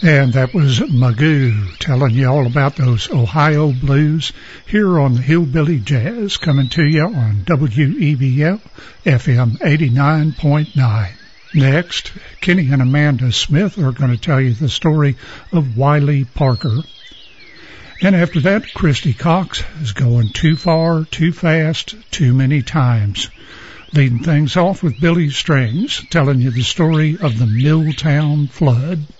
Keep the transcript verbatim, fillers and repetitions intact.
And that was Magoo telling you all about those Ohio blues here on the Hillbilly Jazz, coming to you on W E B L F M eighty-nine point nine. Next, Kenny and Amanda Smith are going to tell you the story of Wiley Parker. And after that, Christy Cox is going too far, too fast, too many times. Leading things off with Billy Strings, telling you the story of the Milltown Flood.